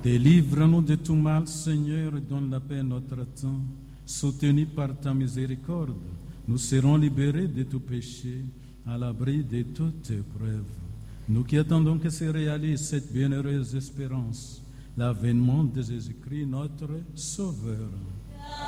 Délivre-nous de tout mal, Seigneur, et donne la paix à notre temps. Soutenus par ta miséricorde, nous serons libérés de tout péché, à l'abri de toute épreuve. Nous qui attendons que se réalise cette bienheureuse espérance, l'avènement de Jésus-Christ, notre Sauveur.